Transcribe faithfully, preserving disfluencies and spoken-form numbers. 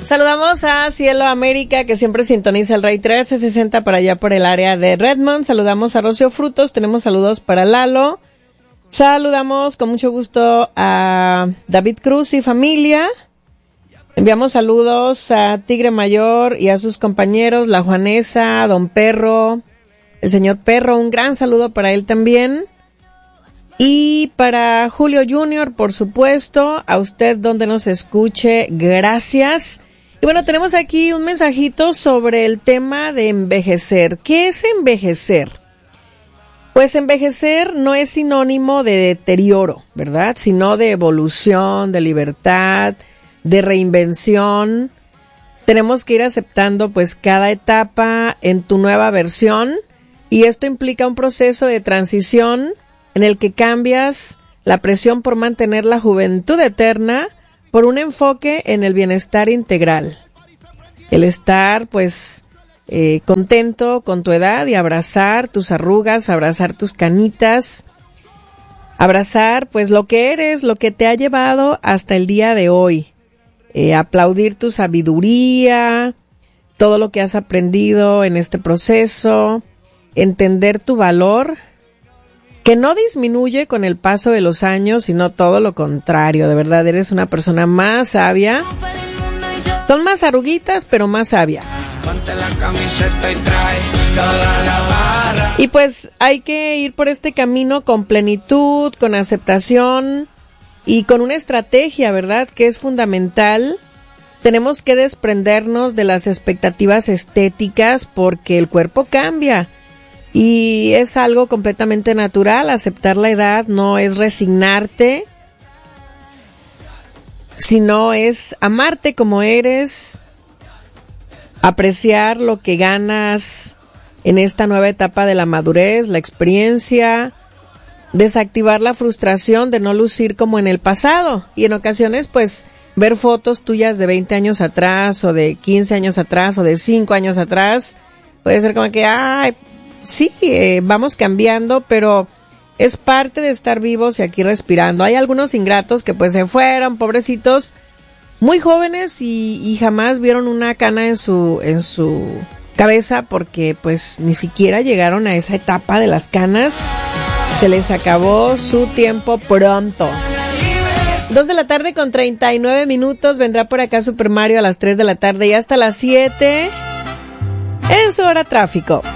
Saludamos a Cielo América, que siempre sintoniza el Rey trece sesenta para allá por el área de Redmond. Saludamos a Rocío Frutos, tenemos saludos para Lalo. Saludamos con mucho gusto a David Cruz y familia. Enviamos saludos a Tigre Mayor y a sus compañeros, la Juanesa, Don Perro, el señor Perro, un gran saludo para él también. Y para Julio Junior, por supuesto, a usted donde nos escuche, gracias. Y bueno, tenemos aquí un mensajito sobre el tema de envejecer. ¿Qué es envejecer? Pues envejecer no es sinónimo de deterioro, ¿verdad? Sino de evolución, de libertad, de reinvención. Tenemos que ir aceptando pues cada etapa en tu nueva versión, y esto implica un proceso de transición en el que cambias la presión por mantener la juventud eterna por un enfoque en el bienestar integral. El estar, pues, eh, contento con tu edad y abrazar tus arrugas, abrazar tus canitas, abrazar, pues, lo que eres, lo que te ha llevado hasta el día de hoy. Eh, aplaudir tu sabiduría, todo lo que has aprendido en este proceso, entender tu valor, que no disminuye con el paso de los años, sino todo lo contrario. De verdad, eres una persona más sabia, con más arruguitas, pero más sabia. Ponte la camiseta y trae toda la barra. Y pues hay que ir por este camino con plenitud, con aceptación y con una estrategia, ¿verdad?, que es fundamental. Tenemos que desprendernos de las expectativas estéticas porque el cuerpo cambia. Y es algo completamente natural. Aceptar la edad no es resignarte, sino es amarte como eres, apreciar lo que ganas en esta nueva etapa de la madurez, la experiencia, desactivar la frustración de no lucir como en el pasado. Y en ocasiones, pues, ver fotos tuyas de veinte años atrás, o de quince años atrás, o de cinco años atrás, puede ser como que, ay, sí, eh, vamos cambiando, pero es parte de estar vivos y aquí respirando. Hay algunos ingratos que pues se fueron, pobrecitos, muy jóvenes y, y jamás vieron una cana en su en su cabeza porque pues ni siquiera llegaron a esa etapa de las canas. Se les acabó su tiempo pronto. Dos de la tarde con treinta y nueve minutos. Vendrá por acá Super Mario a las tres de la tarde y hasta las siete en su hora tráfico.